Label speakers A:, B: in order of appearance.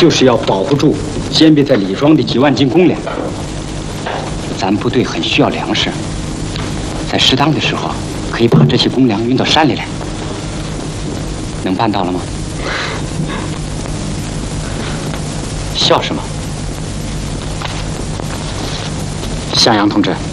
A: 就是要保护住坚壁在李庄的几万斤公粮。咱部队很需要粮食，在适当的时候可以把这些公粮运到山里来。能办到了吗？笑什么？向阳同志。